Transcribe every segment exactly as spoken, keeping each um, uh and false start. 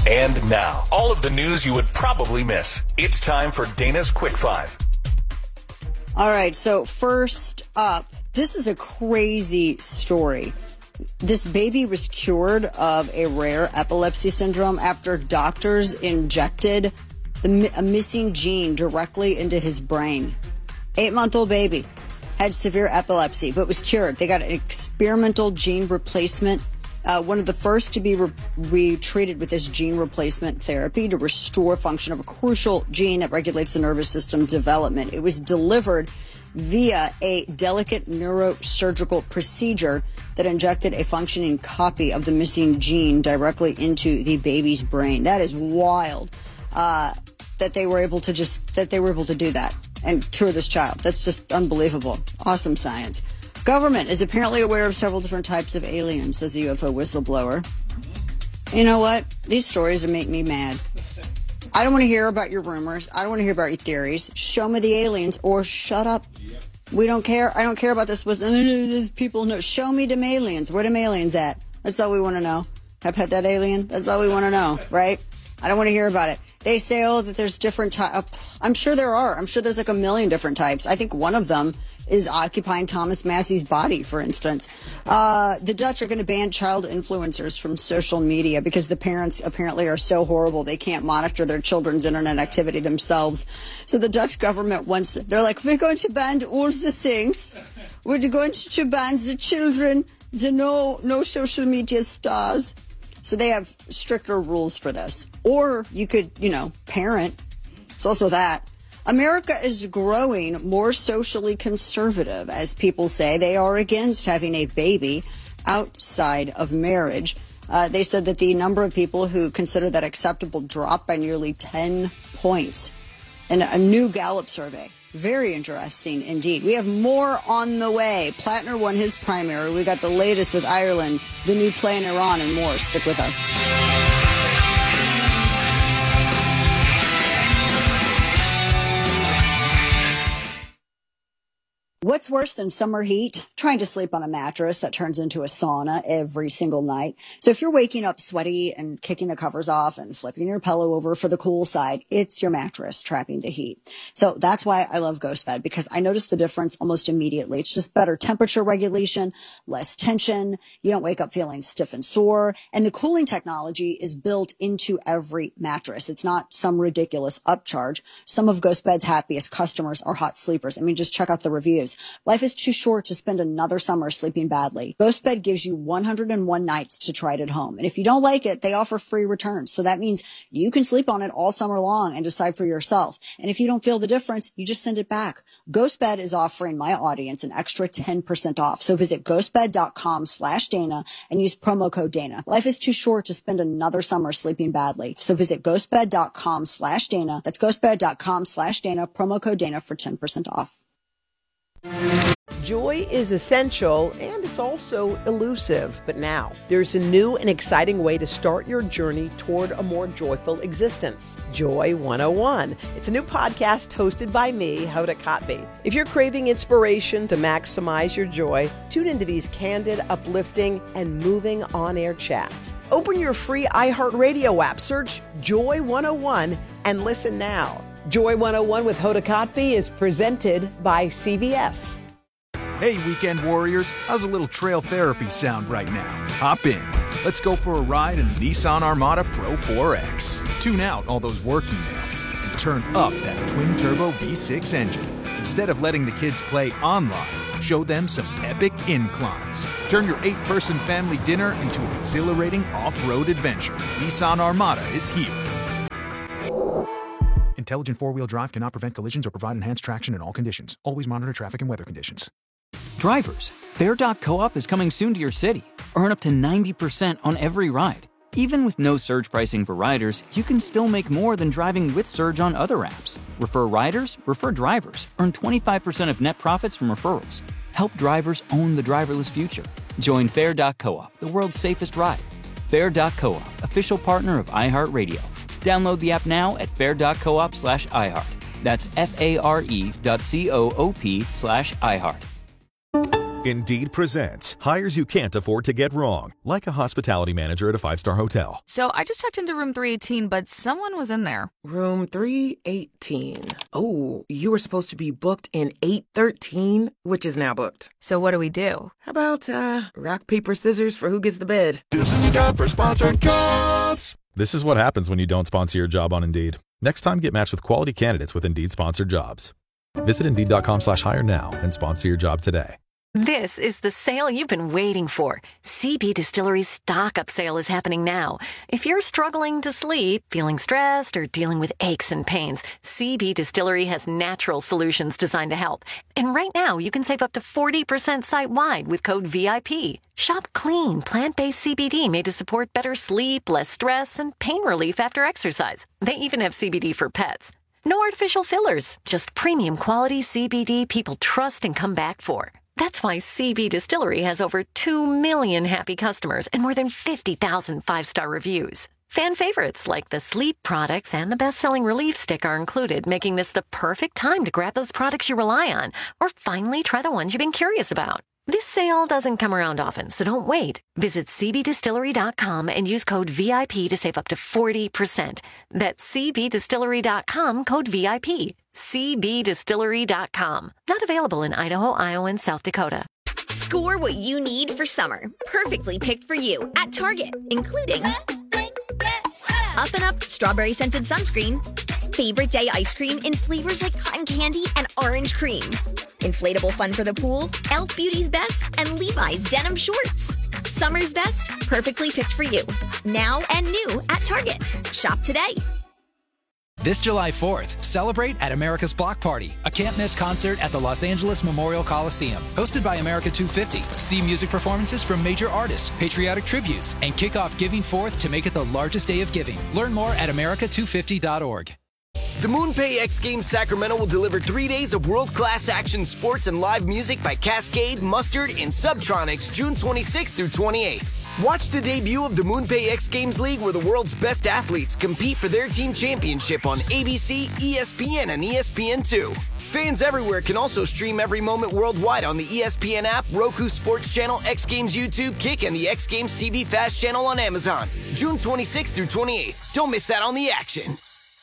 And now, all of the news you would probably miss. It's time for Dana's Quick Five. All right, so first up, this is a crazy story. This baby was cured of a rare epilepsy syndrome after doctors injected the, a missing gene directly into his brain. Eight-month-old baby had severe epilepsy, but was cured. They got an experimental gene replacement. Uh, one of the first to be re- retreated with this gene replacement therapy to restore function of a crucial gene that regulates the nervous system development. It was delivered via a delicate neurosurgical procedure that injected a functioning copy of the missing gene directly into the baby's brain. That is wild, uh, that they were able to just, that they were able to do that and cure this child. That's just unbelievable. Awesome science. Government is apparently aware of several different types of aliens, says the U F O whistleblower. You know what? These stories make me mad. I don't want to hear about your rumors. I don't want to hear about your theories. Show me the aliens or shut up. We don't care. I don't care about this. These people know. Show me them aliens. Where them aliens at? That's all we want to know. Have pet that alien? That's all we want to know, right? I don't want to hear about it. They say, oh, that there's different types. I'm sure there are. I'm sure there's like a million different types. I think one of them is occupying Thomas Massey's body, for instance. Uh, the Dutch are going to ban child influencers from social media because the parents apparently are so horrible they can't monitor their children's internet activity themselves. So the Dutch government wants, they're like, we're going to ban all the things. We're going to ban the children, the no, no social media stars. So they have stricter rules for this. Or you could, you know, parent. It's also that. America is growing more socially conservative, as people say. They are against having a baby outside of marriage. Uh, they said that the number of people who consider that acceptable dropped by nearly ten points in a new Gallup survey. Very interesting indeed. We have more on the way. Plattner won his primary. We got the latest with Ireland, the new play in Iran, and more. Stick with us. What's worse than summer heat? Trying to sleep on a mattress that turns into a sauna every single night. So if you're waking up sweaty and kicking the covers off and flipping your pillow over for the cool side, it's your mattress trapping the heat. So that's why I love GhostBed, because I notice the difference almost immediately. It's just better temperature regulation, less tension. You don't wake up feeling stiff and sore. And the cooling technology is built into every mattress. It's not some ridiculous upcharge. Some of GhostBed's happiest customers are hot sleepers. I mean, just check out the reviews. Life is too short to spend another summer sleeping badly. GhostBed gives you one hundred one nights to try it at home. And if you don't like it, they offer free returns. So that means you can sleep on it all summer long and decide for yourself. And if you don't feel the difference, you just send it back. GhostBed is offering my audience an extra ten percent off. So visit ghostbed.com slash Dana and use promo code Dana. Life is too short to spend another summer sleeping badly. So visit ghostbed.com slash Dana. That's ghostbed.com slash Dana, promo code Dana for ten percent off. Joy is essential, and it's also elusive. But now, there's a new and exciting way to start your journey toward a more joyful existence. Joy one oh one. It's a new podcast hosted by me, Hoda Kotb. If you're craving inspiration to maximize your joy, tune into these candid, uplifting, and moving on-air chats. Open your free iHeartRadio app, search Joy one oh one, and listen now. Joy one oh one with Hoda Kotb is presented by C V S. Hey, weekend warriors, how's a little trail therapy sound right now? Hop in. Let's go for a ride in the Nissan Armada Pro four X. Tune out all those work emails and turn up that twin-turbo V six engine. Instead of letting the kids play online, show them some epic inclines. Turn your eight-person family dinner into an exhilarating off-road adventure. Nissan Armada is here. Intelligent four-wheel drive cannot prevent collisions or provide enhanced traction in all conditions. Always monitor traffic and weather conditions. Drivers, Fair dot Co-op is coming soon to your city. Earn up to ninety percent on every ride. Even with no surge pricing for riders, you can still make more than driving with Surge on other apps. Refer riders, refer drivers. Earn twenty-five percent of net profits from referrals. Help drivers own the driverless future. Join Fair dot Co-op, the world's safest ride. Fair dot Co-op, official partner of iHeartRadio. Download the app now at fair.coop slash iHeart. That's F-A-R-E dot C-O-O-P slash iHeart. Indeed presents hires you can't afford to get wrong, like a hospitality manager at a five-star hotel. So I just checked into room three eighteen, but someone was in there. Room three eighteen. Oh, you were supposed to be booked in eight thirteen, which is now booked. So what do we do? How about, uh, rock, paper, scissors for who gets the bed? This is a job for sponsored jobs. This is what happens when you don't sponsor your job on Indeed. Next time, get matched with quality candidates with Indeed sponsored jobs. Visit Indeed.com slash hire now and sponsor your job today. This is the sale you've been waiting for. C B Distillery's stock-up sale is happening now. If you're struggling to sleep, feeling stressed, or dealing with aches and pains, C B Distillery has natural solutions designed to help. And right now, you can save up to forty percent site-wide with code V I P. Shop clean, plant-based C B D made to support better sleep, less stress, and pain relief after exercise. They even have C B D for pets. No artificial fillers, just premium quality C B D people trust and come back for. That's why C B Distillery has over two million happy customers and more than fifty thousand five-star reviews. Fan favorites like the sleep products and the best-selling relief stick are included, making this the perfect time to grab those products you rely on or finally try the ones you've been curious about. This sale doesn't come around often, so don't wait. Visit C B distillery dot com and use code V I P to save up to forty percent. That's C B distillery dot com, code V I P. C B distillery dot com. Not available in Idaho, Iowa, and South Dakota. Score what you need for summer. Perfectly picked for you at Target, including Up and Up Strawberry Scented Sunscreen, Favorite Day Ice Cream in flavors like cotton candy and orange cream, Inflatable Fun for the Pool, e l f Beauty's Best, and Levi's Denim Shorts. Summer's best, perfectly picked for you. Now and new at Target. Shop today. This July fourth, celebrate at America's Block Party, a can't-miss concert at the Los Angeles Memorial Coliseum. Hosted by America two fifty, see music performances from major artists, patriotic tributes, and kick off Giving Fourth to make it the largest day of giving. Learn more at America two fifty dot org. The MoonPay X Games Sacramento will deliver three days of world-class action sports and live music by Cascade, Mustard, and Subtronics June twenty-sixth through twenty-eighth. Watch the debut of the MoonPay X Games League, where the world's best athletes compete for their team championship on A B C, E S P N, and E S P N two. Fans everywhere can also stream every moment worldwide on the E S P N app, Roku Sports Channel, X Games YouTube, Kick, and the X Games T V Fast Channel on Amazon. June twenty-sixth through twenty-eighth. Don't miss out on the action.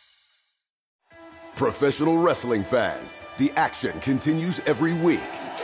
Professional wrestling fans, the action continues every week.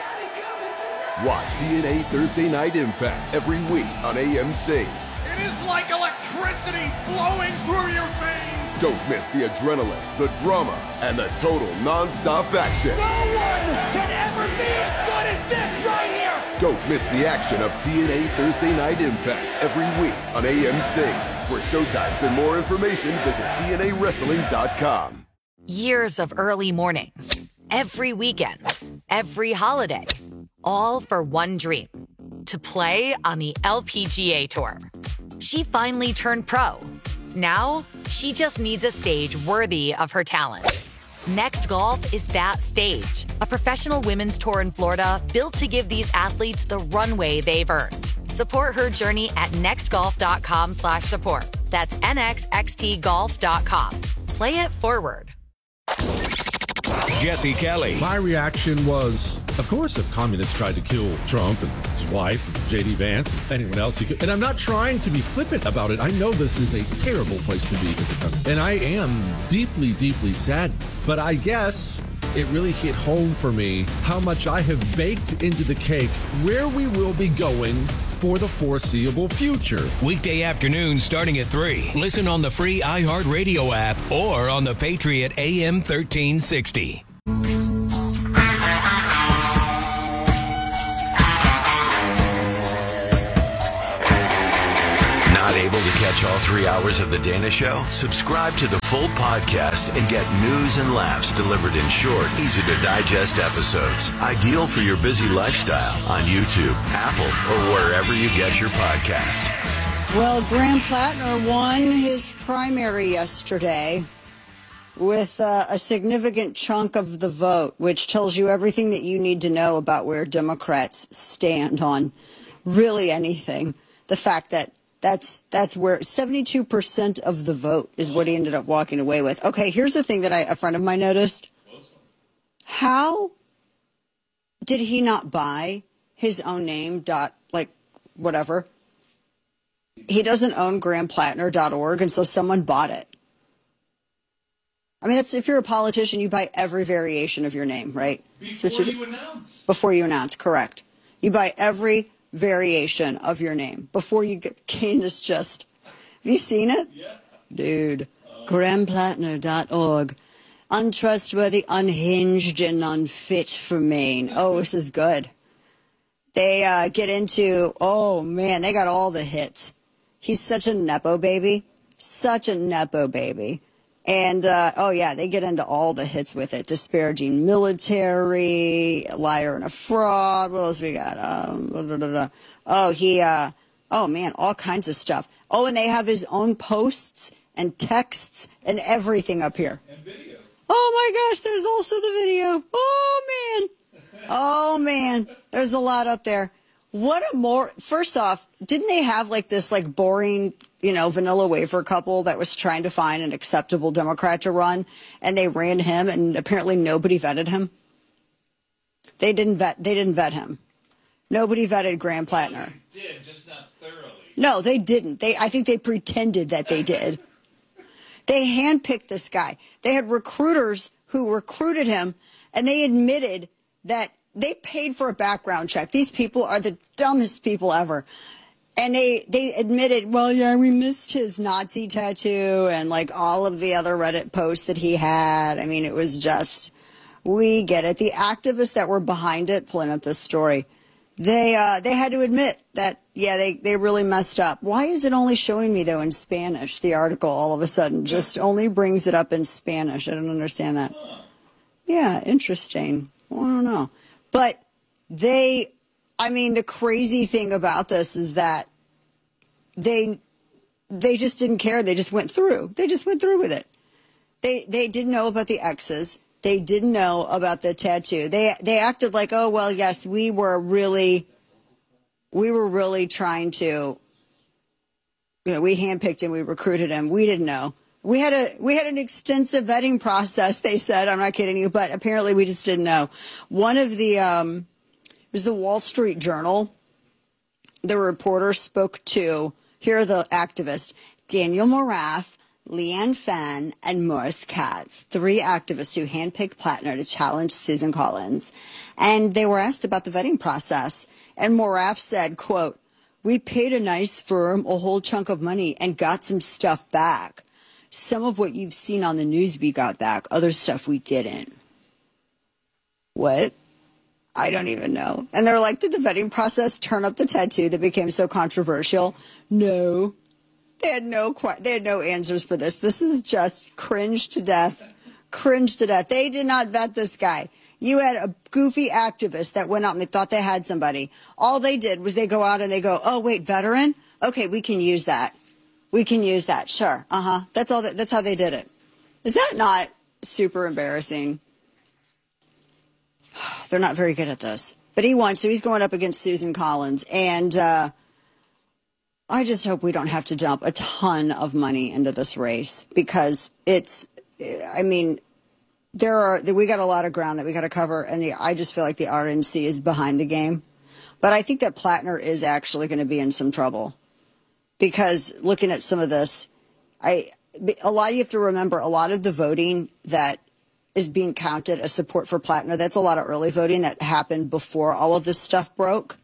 Watch T N A Thursday Night Impact every week on A M C. It is like electricity flowing through your veins. Don't miss the adrenaline, the drama, and the total non-stop action. No one can ever be as good as this right here. Don't miss the action of T N A Thursday Night Impact every week on A M C. For showtimes and more information, visit T N A wrestling dot com. Years of early mornings, every weekend, every holiday, all for one dream, to play on the L P G A Tour. She finally turned pro. Now, she just needs a stage worthy of her talent. Next Golf is that stage, a professional women's tour in Florida built to give these athletes the runway they've earned. Support her journey at nextgolf.com slash support. That's N X X T golf dot com. Play it forward. Jesse Kelly. My reaction was, of course, if communists tried to kill Trump and his wife, and J D Vance, and anyone else he could. And I'm not trying to be flippant about it. I know this is a terrible place to be as a country. And I am deeply, deeply saddened. But I guess it really hit home for me how much I have baked into the cake where we will be going for the foreseeable future. Weekday afternoons starting at three. Listen on the free iHeartRadio app or on the Patriot A M thirteen sixty. Not able to catch all three hours of The Dana Show? Subscribe to the full podcast and get news and laughs delivered in short, easy-to-digest episodes. Ideal for your busy lifestyle on YouTube, Apple, or wherever you get your podcast. Well, Graham Plattner won his primary yesterday with uh, a significant chunk of the vote, which tells you everything that you need to know about where Democrats stand on really anything. The fact that That's that's where seventy-two percent of the vote is what he ended up walking away with. Okay, here's the thing that I, a friend of mine noticed. How did he not buy his own name, dot, like, whatever. He doesn't own graham plattner dot org, and so someone bought it. I mean, that's if you're a politician, you buy every variation of your name, right? Before so you announce. Before you announce, correct. You buy every variation of your name before you get. Kane is just. Have you seen it? Yeah. Dude. Uh, graham plattner dot org. Untrustworthy, unhinged, and unfit for Maine. Oh, this is good. They uh, get into, oh, man, they got all the hits. He's such a Nepo baby. Such a Nepo baby. And, uh, oh, yeah, they get into all the hits with it. Disparaging military, a liar and a fraud. What else we got? Um, blah, blah, blah, blah. Oh, he, uh, oh, man, all kinds of stuff. Oh, and they have his own posts and texts and everything up here. And videos. Oh, my gosh, there's also the video. Oh, man. Oh, man. There's a lot up there. What a more, first off, didn't they have like this like boring, you know, vanilla wafer couple that was trying to find an acceptable Democrat to run, and they ran him, and apparently nobody vetted him? They didn't vet, they didn't vet him. Nobody vetted Graham Plattner. They did, just not thoroughly. No, they didn't. They, I think they pretended that they did. They handpicked this guy. They had recruiters who recruited him, and they admitted that they paid for a background check. These people are the dumbest people ever. And they, they admitted, well, yeah, we missed his Nazi tattoo and like all of the other Reddit posts that he had. I mean, it was just, we get it. The activists that were behind it, pulling up this story, they uh, they had to admit that, yeah, they, they really messed up. Why is it only showing me, though, in Spanish? The article all of a sudden just only brings it up in Spanish. I don't understand that. Yeah, interesting. Well, I don't know. But they, I mean, the crazy thing about this is that they they just didn't care. They just went through. They just went through with it. They they didn't know about the X's. They didn't know about the tattoo. They they acted like, oh, well, yes, we were really, we were really trying to, you know, we handpicked him, we recruited him. We didn't know. We had a we had an extensive vetting process, they said. I'm not kidding you, but apparently we just didn't know. One of the, um, it was the Wall Street Journal. The reporter spoke to, here are the activists, Daniel Moraff, Leanne Fenn, and Morris Katz, three activists who handpicked Plattner to challenge Susan Collins. And they were asked about the vetting process. And Moraff said, quote, we paid a nice firm a whole chunk of money and got some stuff back. Some of what you've seen on the news we got back. Other stuff we didn't. What? I don't even know. And they're like, did the vetting process turn up the tattoo that became so controversial? No. They had no they had no answers for this. This is just cringe to death. Cringe to death. They did not vet this guy. You had a goofy activist that went out and they thought they had somebody. All they did was they go out and they go, oh, wait, veteran? Okay, we can use that. We can use that. Sure. Uh-huh. That's all. That, that's how they did it. Is that not super embarrassing? They're not very good at this. But he won, so he's going up against Susan Collins. And uh, I just hope we don't have to dump a ton of money into this race because it's, I mean, there are, we got a lot of ground that we got to cover. And the, I just feel like the R N C is behind the game. But I think that Plattner is actually going to be in some trouble. Because looking at some of this, I a lot you have to remember a lot of the voting that is being counted as support for Plattner, that's a lot of early voting that happened before all of this stuff broke.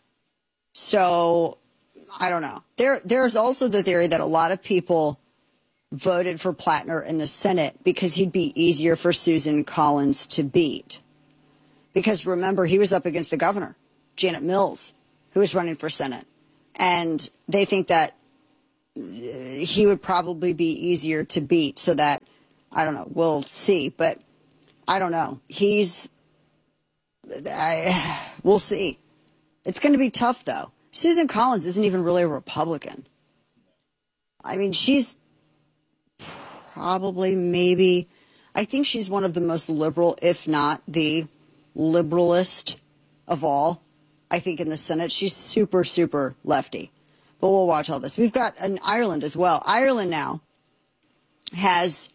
So I don't know. There there's also the theory that a lot of people voted for Plattner in the Senate because he'd be easier for Susan Collins to beat. Because remember, he was up against the governor, Janet Mills, who was running for Senate. And they think that he would probably be easier to beat so that, I don't know, we'll see. But I don't know. He's, I, we'll see. It's going to be tough, though. Susan Collins isn't even really a Republican. I mean, she's probably maybe, I think she's one of the most liberal, if not the liberalist of all. I think in the Senate, she's super, super lefty. But we'll watch all this. We've got an Ireland as well. Ireland now has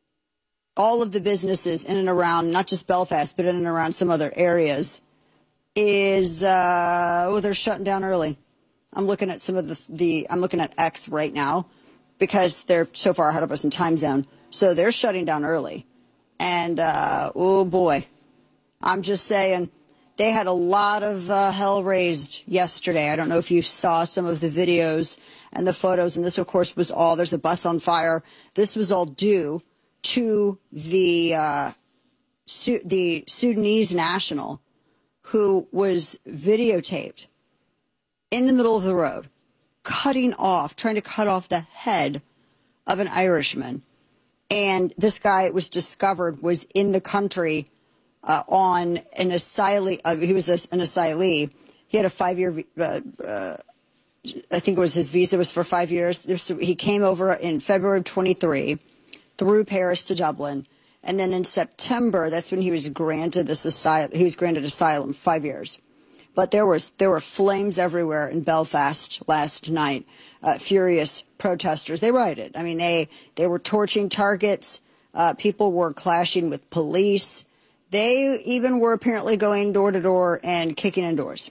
all of the businesses in and around, not just Belfast, but in and around some other areas, is, uh, oh, they're shutting down early. I'm looking at some of the, the, I'm looking at X right now because they're so far ahead of us in time zone. So they're shutting down early. And, uh, oh boy, I'm just saying they had a lot of uh, hell raised yesterday. I don't know if you saw some of the videos and the photos. And this, of course, was all, there's a bus on fire. This was all due to the, uh, Su- the Sudanese national who was videotaped in the middle of the road, cutting off, trying to cut off the head of an Irishman. And this guy was discovered was in the country uh, on an asylee. Uh, he was a, an asylee. He had a five-year, uh, uh, I think it was his visa was for five years. There's, he came over in February of twenty-three through Paris to Dublin. And then in September, that's when he was granted this asylum. He was granted asylum, five years. But there was there were flames everywhere in Belfast last night. Uh, furious protesters. They rioted. I mean, they they were torching targets. Uh, people were clashing with police. They even were apparently going door to door and kicking in doors.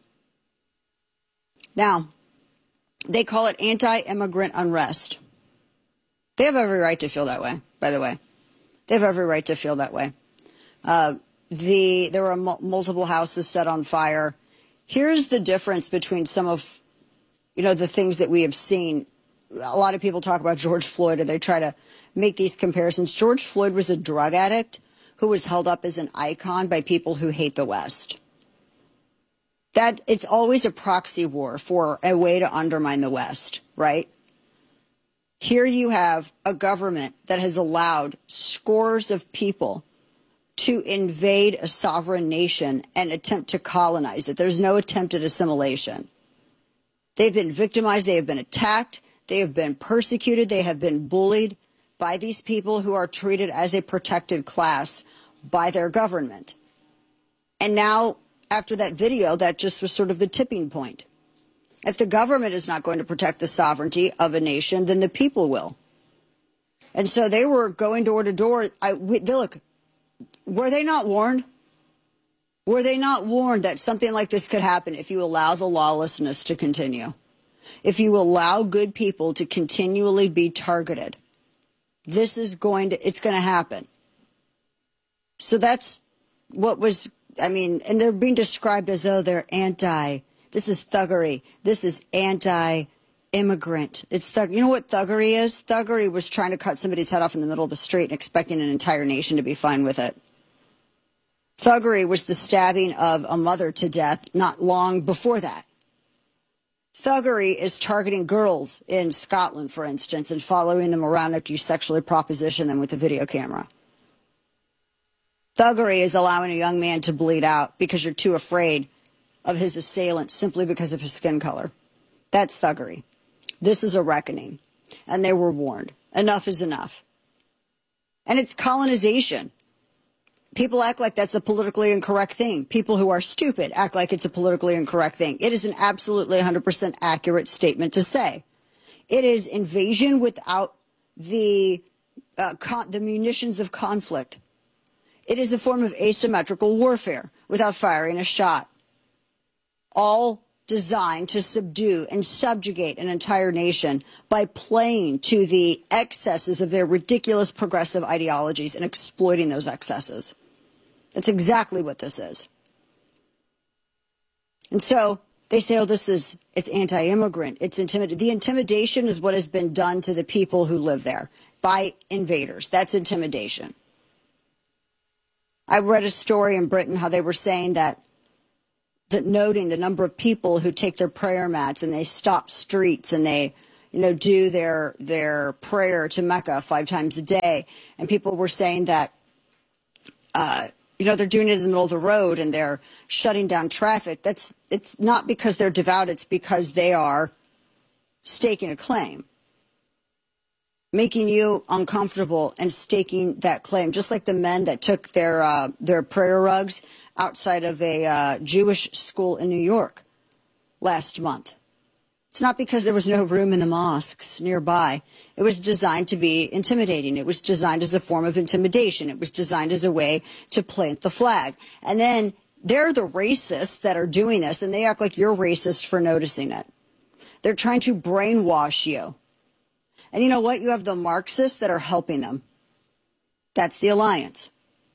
Now, they call it anti-immigrant unrest. They have every right to feel that way, by the way. They have every right to feel that way. Uh, the there were m- multiple houses set on fire. Here's the difference between some of, you know, the things that we have seen. A lot of people talk about George Floyd, and they try to make these comparisons. George Floyd was a drug addict who was held up as an icon by people who hate the West. That it's always a proxy war for a way to undermine the West, right? Here you have a government that has allowed scores of people to invade a sovereign nation and attempt to colonize it. There's no attempt at assimilation. They've been victimized. They have been attacked. They have been persecuted. They have been bullied by these people who are treated as a protected class by their government. And now, after that video, that just was sort of the tipping point. If the government is not going to protect the sovereignty of a nation, then the people will. And so they were going door to door. I, we, they, look, were they not warned? Were they not warned that something like this could happen if you allow the lawlessness to continue? If you allow good people to continually be targeted, this is going to, it's going to happen. So that's what was, I mean, and they're being described as though they're anti, this is thuggery, this is anti-immigrant. It's thug. You know what thuggery is? Thuggery was trying to cut somebody's head off in the middle of the street and expecting an entire nation to be fine with it. Thuggery was the stabbing of a mother to death not long before that. Thuggery is targeting girls in Scotland, for instance, and following them around after you sexually proposition them with a video camera. Thuggery is allowing a young man to bleed out because you're too afraid of his assailant simply because of his skin color. That's thuggery. This is a reckoning. And they were warned. Enough is enough. And it's colonization. People act like that's a politically incorrect thing. People who are stupid act like it's a politically incorrect thing. It is an absolutely one hundred percent accurate statement to say. It is invasion without the uh, con- the munitions of conflict. It is a form of asymmetrical warfare without firing a shot. All designed to subdue and subjugate an entire nation by playing to the excesses of their ridiculous progressive ideologies and exploiting those excesses. That's exactly what this is. And so they say, oh, this is, it's anti-immigrant, it's intimidating. The intimidation is what has been done to the people who live there by invaders. That's intimidation. I read a story in Britain how they were saying that that noting the number of people who take their prayer mats and they stop streets and they, you know, do their their prayer to Mecca five times a day. And people were saying that, uh, you know, they're doing it in the middle of the road and they're shutting down traffic. That's it's not because they're devout. It's because they are staking a claim, making you uncomfortable and staking that claim, just like the men that took their uh, their prayer rugs outside of a uh, Jewish school in New York last month. It's not because there was no room in the mosques nearby. It was designed to be intimidating. It was designed as a form of intimidation. It was designed as a way to plant the flag. And then They're the racists that are doing this, and they act like you're racist for noticing it. They're trying to brainwash you. And you know what? You have the Marxists that are helping them. That's the alliance.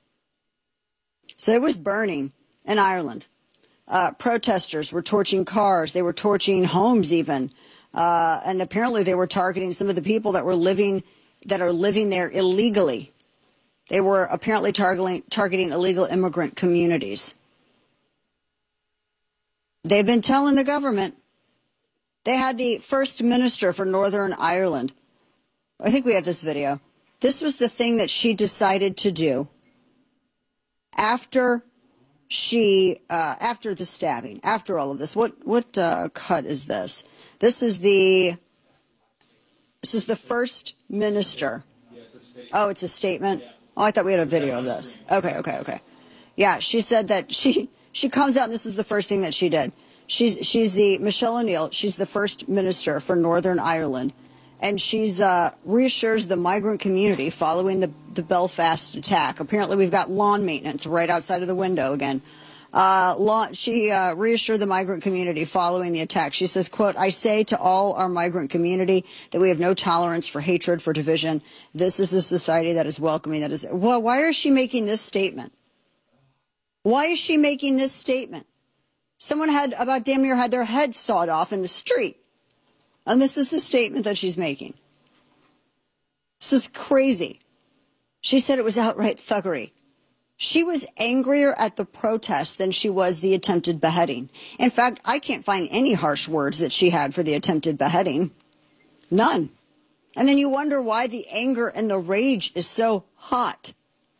So it was burning in Ireland. Uh, protesters were torching cars. They were torching homes even. Uh, and apparently they were targeting some of the people that were living, that are living there illegally. They were apparently targeting, targeting illegal immigrant communities. They've been telling the government. They had the First Minister for Northern Ireland. I think we have this video. This was the thing that she decided to do after she, uh, after the stabbing, after all of this. What what uh, cut is this? This is the, this is the First Minister. Oh, it's a statement? Oh, I thought we had a video of this. Okay, okay, okay. Yeah, she said that she, she comes out, and this is the first thing that she did. She's, she's the, Michelle O'Neill, she's the First Minister for Northern Ireland. And she's uh, reassures the migrant community following the, the Belfast attack. Apparently, we've got lawn maintenance right outside of the window again. Uh, law, she uh, reassured the migrant community following the attack. She says, quote, "I say to all our migrant community that we have no tolerance for hatred, for division. This is a society that is welcoming. That is." Well, why is she making this statement? Why is she making this statement? Someone had about damn near had their head sawed off in the street. And this is the statement that she's making. This is crazy. She said it was outright thuggery. She was angrier at the protest than she was the attempted beheading. In fact, I can't find any harsh words that she had for the attempted beheading. None. And then you wonder why the anger and the rage is so hot.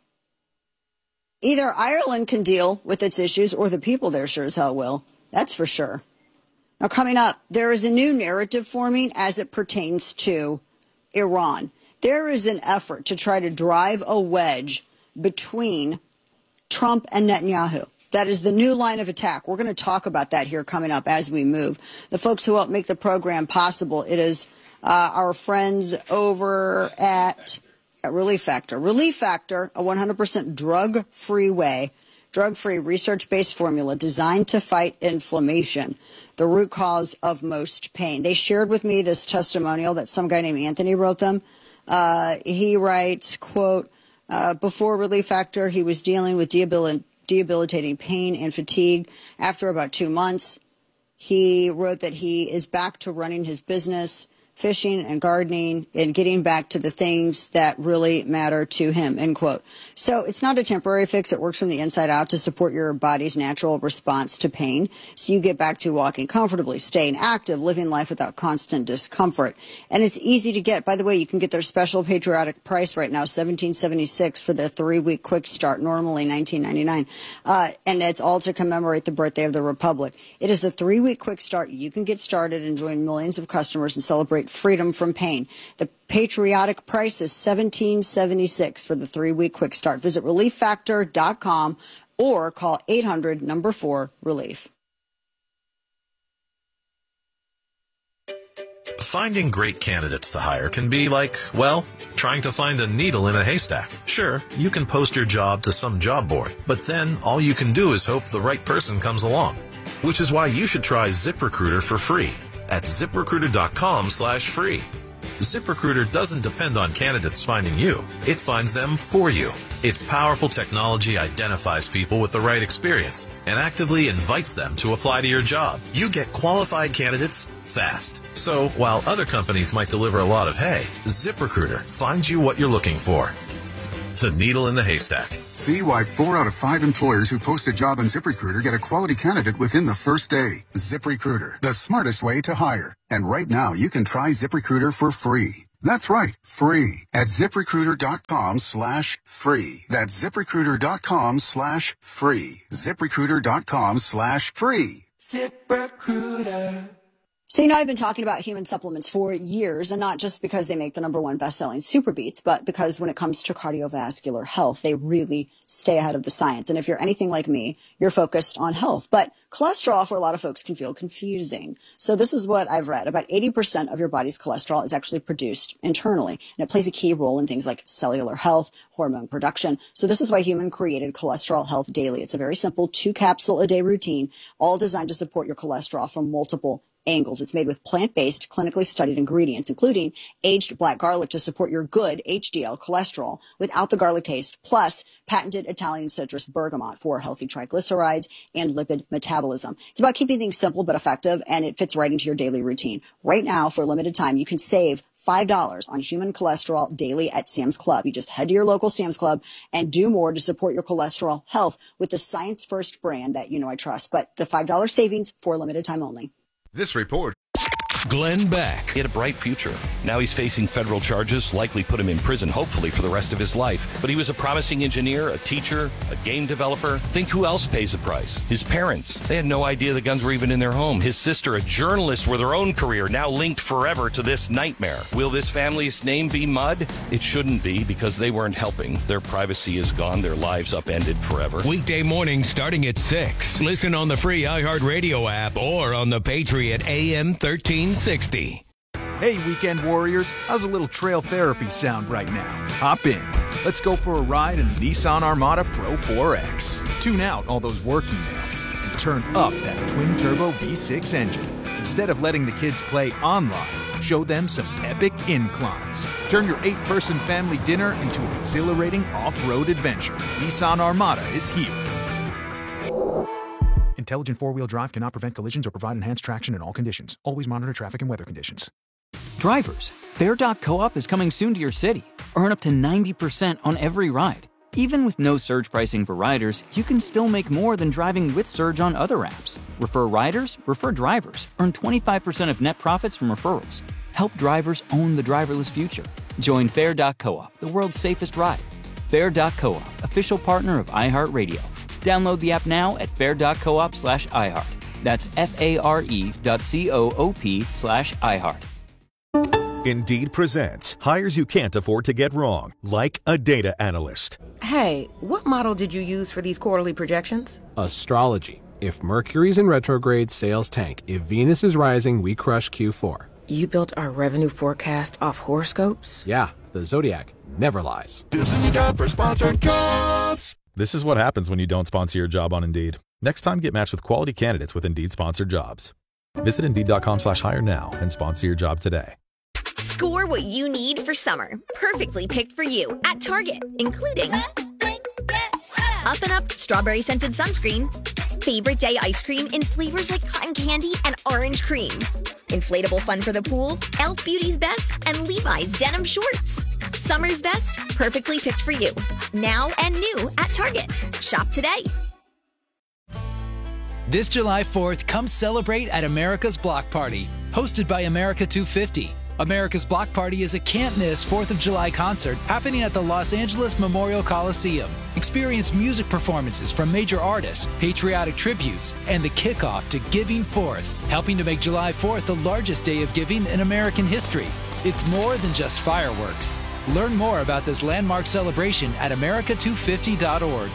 Either Ireland can deal with its issues or the people there sure as hell will. That's for sure. Now, coming up, there is a new narrative forming as it pertains to Iran. There is an effort to try to drive a wedge between Trump and Netanyahu. That is the new line of attack. We're going to talk about that here coming up as we move. The folks who help make the program possible, it is uh, our friends over at, at Relief Factor. Relief Factor, a one hundred percent drug-free way, drug-free research-based formula designed to fight inflammation, the root cause of most pain. They shared with me this testimonial that some guy named Anthony wrote them. Uh, he writes, quote, uh, before Relief Factor, he was dealing with debil- debilitating pain and fatigue. After about two months, he wrote that he is back to running his business, fishing and gardening, and getting back to the things that really matter to him, end quote. So it's not a temporary fix. It works from the inside out to support your body's natural response to pain. So you get back to walking comfortably, staying active, living life without constant discomfort. And it's easy to get. By the way, you can get their special patriotic price right now, seventeen seventy-six for the three-week quick start, normally nineteen ninety-nine. Uh, and it's all to commemorate the birthday of the Republic. It is the three-week quick start. You can get started and join millions of customers and celebrate freedom from pain. The patriotic price is seventeen seventy-six for the three-week quick start. Visit relief factor dot com or call eight hundred number four relief. Finding great candidates to hire can be like, well, trying to find a needle in a haystack. Sure, you can post your job to some job board, but then all you can do is hope the right person comes along. Which is why you should try ZipRecruiter for free at ZipRecruiter dot com slash free. ZipRecruiter doesn't depend on candidates finding you. It finds them for you. Its powerful technology identifies people with the right experience and actively invites them to apply to your job. You get qualified candidates fast. So while other companies might deliver a lot of hay, ZipRecruiter finds you what you're looking for. The needle in the haystack. See why four out of five employers who post a job on ZipRecruiter get a quality candidate within the first day. ZipRecruiter, the smartest way to hire. And right now, you can try ZipRecruiter for free. That's right, free at ZipRecruiter dot com slash free. That's ZipRecruiter dot com slash free. ZipRecruiter dot com slash free. ZipRecruiter. So, you know, I've been talking about human supplements for years, and not just because they make the number one best-selling Super Beats, but because when it comes to cardiovascular health, they really stay ahead of the science. And if you're anything like me, you're focused on health. But cholesterol for a lot of folks can feel confusing. So this is what I've read. About eighty percent of your body's cholesterol is actually produced internally, and it plays a key role in things like cellular health, hormone production. So this is why Human created Cholesterol Health Daily. It's a very simple two capsule a day routine, all designed to support your cholesterol from multiple angles. It's made with plant-based, clinically studied ingredients, including aged black garlic to support your good H D L cholesterol without the garlic taste, plus patented Italian citrus bergamot for healthy triglycerides and lipid metabolism. It's about keeping things simple but effective, and it fits right into your daily routine. Right now, for a limited time, you can save five dollars on Human Cholesterol Daily at Sam's Club. You just head to your local Sam's Club and do more to support your cholesterol health with the Science First brand that you know I trust. But the five dollars savings for a limited time only. This report. Glenn Beck. He had a bright future. Now he's facing federal charges, likely put him in prison, hopefully for the rest of his life. But he was a promising engineer, a teacher, a game developer. Think who else pays the price? His parents. They had no idea the guns were even in their home. His sister, a journalist with her own career, now linked forever to this nightmare. Will this family's name be mud? It shouldn't be, because they weren't helping. Their privacy is gone. Their lives upended forever. Weekday mornings starting at six. Listen on the free iHeartRadio app or on the Patriot A M thirteen sixty. Hey, weekend warriors, how's a little trail therapy sound right now? Hop in. Let's go for a ride in the Nissan Armada Pro four X. Tune out all those work emails and turn up that twin-turbo V six engine. Instead of letting the kids play online, show them some epic inclines. Turn your eight-person family dinner into an exhilarating off-road adventure. Nissan Armada is here. Intelligent four-wheel drive cannot prevent collisions or provide enhanced traction in all conditions. Always monitor traffic and weather conditions. Drivers, Fair dot co-op is coming soon to your city. Earn up to ninety percent on every ride. Even with no surge pricing for riders, you can still make more than driving with Surge on other apps. Refer riders, refer drivers. Earn twenty-five percent of net profits from referrals. Help drivers own the driverless future. Join Fair dot co-op, the world's safest ride. Fair dot co-op, official partner of iHeartRadio. Download the app now at fair dot coop slash iHeart. That's F-A-R-E dot C-O-O-P slash iHeart. Indeed presents hires you can't afford to get wrong, like a data analyst. Hey, what model did you use for these quarterly projections? Astrology. If Mercury's in retrograde, sales tank. If Venus is rising, we crush Q four. You built our revenue forecast off horoscopes? Yeah, the Zodiac never lies. This is a job for Sponsored Jobs. This is what happens when you don't sponsor your job on Indeed. Next time, get matched with quality candidates with Indeed Sponsored Jobs. Visit Indeed.com slash hire now and sponsor your job today. Score what you need for summer. Perfectly picked for you at Target, including Up and Up Strawberry Scented Sunscreen, Favorite Day Ice Cream in flavors like cotton candy and orange cream, Inflatable Fun for the Pool, e l f Beauty's Best, and Levi's Denim Shorts. Summer's best, perfectly picked for you. Now and new at Target. Shop today. This July fourth, come celebrate at America's Block Party, hosted by America two fifty. America's Block Party is a can't-miss fourth of July concert happening at the Los Angeles Memorial Coliseum. Experience music performances from major artists, patriotic tributes, and the kickoff to Giving Fourth, helping to make July fourth the largest day of giving in American history. It's more than just fireworks. Learn more about this landmark celebration at america two fifty dot org.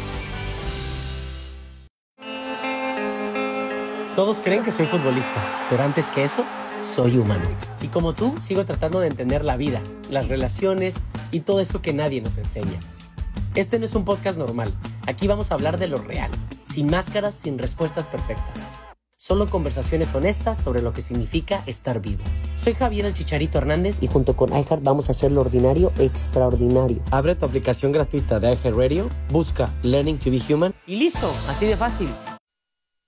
Todos creen que soy futbolista, pero antes que eso, soy humano. Y como tú, sigo tratando de entender la vida, las relaciones y todo eso que nadie nos enseña. Este no es un podcast normal. Aquí vamos a hablar de lo real, sin máscaras, sin respuestas perfectas. Solo conversaciones honestas sobre lo que significa estar vivo. Soy Javier el Chicharito Hernández y junto con iHeart vamos a hacer lo ordinario extraordinario. Abre tu aplicación gratuita de iHeartRadio, busca Learning to be Human y listo, así de fácil.